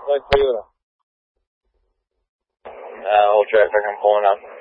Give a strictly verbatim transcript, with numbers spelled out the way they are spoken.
Like Toyota. Uh, old traffic, I'm pulling up.